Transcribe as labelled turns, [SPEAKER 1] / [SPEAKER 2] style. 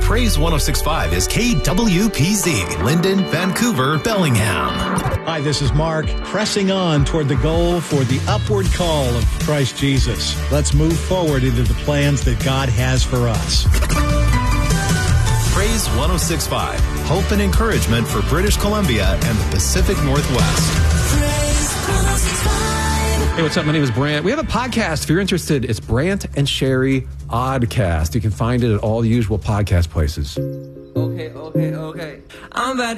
[SPEAKER 1] Praise 106.5 is KWPZ, Linden, Vancouver, Bellingham.
[SPEAKER 2] Hi, this is Mark, pressing on toward the goal for the upward call of Christ Jesus. Let's move forward into the plans that God has for us.
[SPEAKER 1] Praise 106.5, hope and encouragement for British Columbia and the Pacific Northwest.
[SPEAKER 3] Hey, what's up? My name is Brant. We have a podcast. If you're interested, it's Brant and Sherry Oddcast. You can find it at all the usual podcast places.
[SPEAKER 4] Okay. I'm about